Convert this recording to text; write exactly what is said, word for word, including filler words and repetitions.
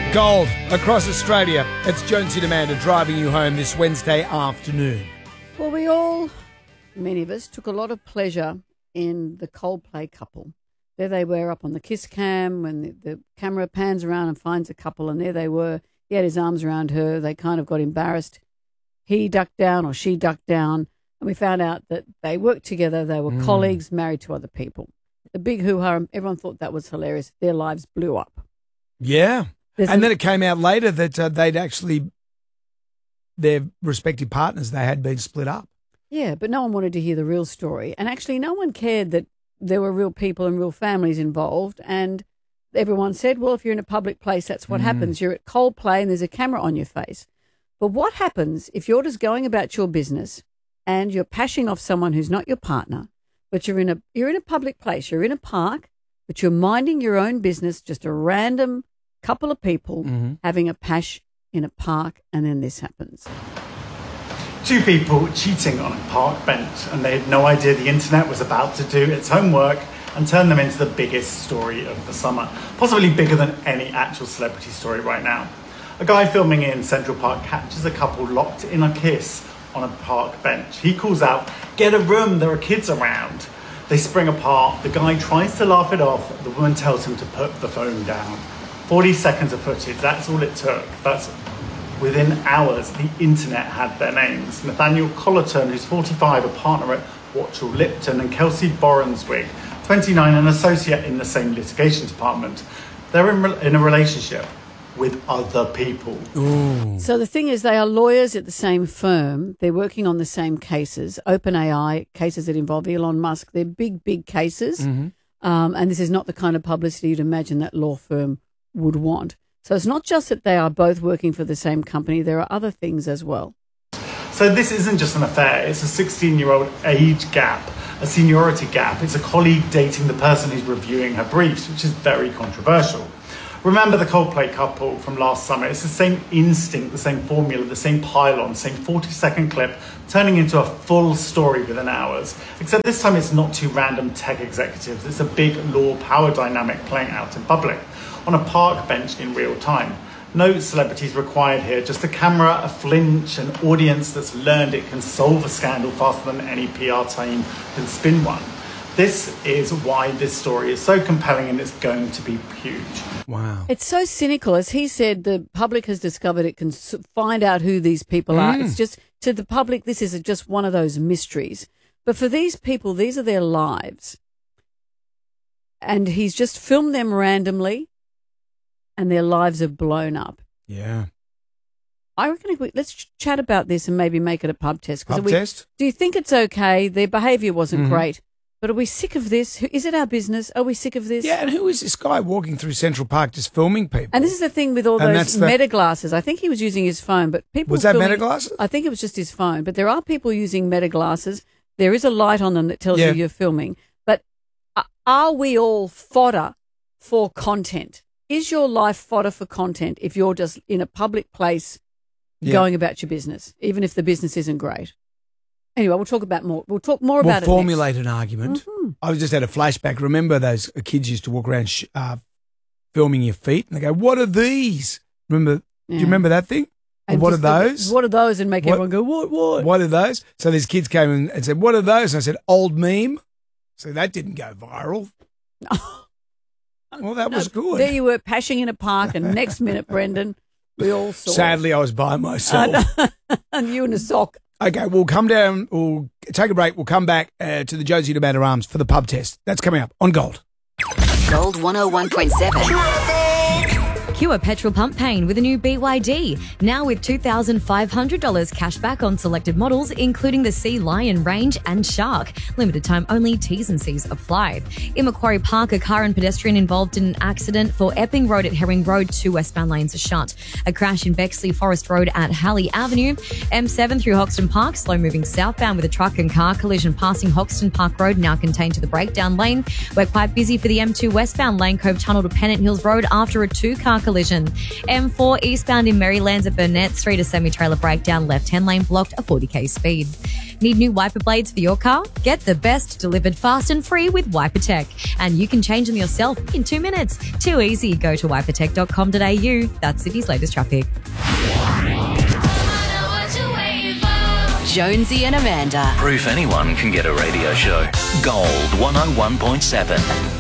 Gold across Australia. It's Jonesy and Amanda driving you home this Wednesday afternoon. Well, we all, many of us, took a lot of pleasure in the Coldplay couple. There they were up on the kiss cam when the, the camera pans around and finds a couple, and there they were. He had his arms around her. They kind of got embarrassed. He ducked down or she ducked down, and we found out that they worked together. They were mm. colleagues, married to other people. The big hoo-ha, everyone thought that was hilarious. Their lives blew up. Yeah. There's and a- then it came out later that uh, they'd actually, their respective partners, they had been split up. Yeah, but no one wanted to hear the real story. And actually no one cared that there were real people and real families involved. And everyone said, well, if you're in a public place, that's what mm. happens. You're at Coldplay and there's a camera on your face. But what happens if you're just going about your business and you're pashing off someone who's not your partner, but you're in a you're in a public place, you're in a park, but you're minding your own business, just a random couple of people mm-hmm. having a pash in a park, and then this happens. Two people cheating on a park bench, and they had no idea the internet was about to do its homework and turn them into the biggest story of the summer, possibly bigger than any actual celebrity story right now. A guy filming in Central Park catches a couple locked in a kiss on a park bench. He calls out, "Get a room, there are kids around." They spring apart. The guy tries to laugh it off. The woman tells him to put the phone down. forty seconds of footage, that's all it took. That's within hours, the internet had their names. Nathaniel Collerton, who's forty-five, a partner at Watchell Lipton, and Kelsey Borenswig, twenty-nine, an associate in the same litigation department. They're in, re- in a relationship with other people. Ooh. So the thing is, they are lawyers at the same firm. They're working on the same cases, OpenAI, cases that involve Elon Musk. They're big, big cases. Mm-hmm. Um, and this is not the kind of publicity you'd imagine that law firm would want. So it's not just that they are both working for the same company. There are other things as well. So this isn't just an affair. It's a sixteen-year-old age gap, a seniority gap. It's a colleague dating the person who's reviewing her briefs, which is very controversial. Remember the Coldplay couple from last summer. It's the same instinct, the same formula, the same pylon, same forty-second clip, turning into a full story within hours. Except this time it's not two random tech executives. It's a big law power dynamic playing out in public, on a park bench in real time. No celebrities required here, just a camera, a flinch, an audience that's learned it can solve a scandal faster than any P R team can spin one. This is why this story is so compelling, and it's going to be huge. Wow. It's so cynical. As he said, the public has discovered it can find out who these people are. Mm. It's just, to the public, this is just one of those mysteries. But for these people, these are their lives. And he's just filmed them randomly, and their lives are blown up. Yeah. I reckon we, let's ch- chat about this and maybe make it a pub test. Pub we, test? Do you think it's okay? Their behaviour wasn't mm-hmm. great. But are we sick of this? Is it our business? Are we sick of this? Yeah, and who is this guy walking through Central Park just filming people? And this is the thing with all and those the... meta glasses. I think he was using his phone, but people was that filming, meta glasses? I think it was just his phone. But there are people using meta glasses. There is a light on them that tells yeah. you you're filming. But are we all fodder for content? Is your life fodder for content if you're just in a public place yeah. going about your business, even if the business isn't great? Anyway, we'll talk about more. We'll talk more we'll about formulate it an argument. Mm-hmm. I just had a flashback. Remember those kids used to walk around sh- uh, filming your feet, and they go, "What are these?" Remember? Yeah. Do you remember that thing? And what are those? The, what are those? And make what, everyone go, "What? What? What are those?" So these kids came in and said, "What are those?" And I said, "Old meme." So that didn't go viral. Well, that no, was good. There you were, pashing in a park, and next minute, Brendan, we all saw. Sadly, I was by myself, and you in a sock. Okay, we'll come down, we'll take a break, we'll come back uh, to the Jonesy and Amanda Arms for the pub test. That's coming up on Gold. Gold one oh one point seven. Cure petrol pump pain with a new B Y D. Now with two thousand five hundred dollars cash back on selected models, including the Sea Lion range and Shark. Limited time only, T's and C's apply. In Macquarie Park, a car and pedestrian involved in an accident. For Epping Road at Herring Road, two westbound lanes are shut. A crash in Bexley Forest Road at Halley Avenue. M seven through Hoxton Park, slow moving southbound with a truck and car collision passing Hoxton Park Road, now contained to the breakdown lane. We're quite busy for the M two westbound Lane Cove Tunnel to Pennant Hills Road after a two-car collision. M four eastbound in Maryland's at Burnett Street, a semi-trailer breakdown, left-hand lane blocked, a forty k speed. Need new wiper blades for your car? Get the best delivered fast and free with WiperTech. And you can change them yourself in two minutes. Too easy. Go to wiper tech dot com dot a u. That's Sydney's latest traffic. Jonesy and Amanda. Proof anyone can get a radio show. Gold one oh one point seven.